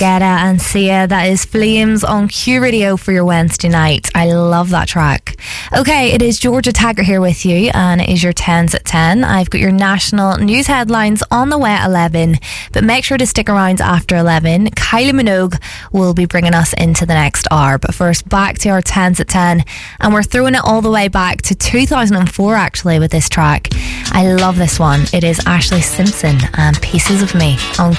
Getta and Sia, that is Flames on Q Radio for your Wednesday night. I love that track. Okay, it is Georgia Taggart here with you, and it is your 10s at 10. I've got your national news headlines on the way at 11, but make sure to stick around after 11. Kylie Minogue will be bringing us into the next hour, but first back to our 10s at 10, and we're throwing it all the way back to 2004 actually with this track. I love this one. It is Ashley Simpson and Pieces of Me on